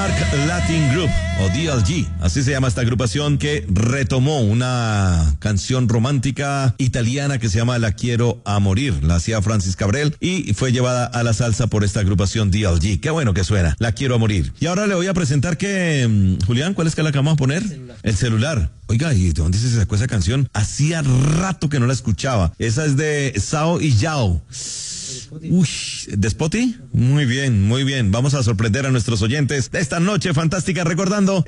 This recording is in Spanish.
Dark Latin Group, o DLG, así se llama esta agrupación que retomó una canción romántica italiana que se llama La Quiero a Morir. La hacía Francis Cabrel y fue llevada a la salsa por esta agrupación DLG. Qué bueno que suena, La Quiero a Morir. Y ahora le voy a presentar que, Julián, ¿cuál es que la que vamos a poner? El celular. Oiga, ¿y de dónde se sacó esa canción? Hacía rato que no la escuchaba. Esa es de Sao y Yao. Uy, ¿de Spotify? Muy bien, muy bien. Vamos a sorprender a nuestros oyentes de esta noche fantástica recordando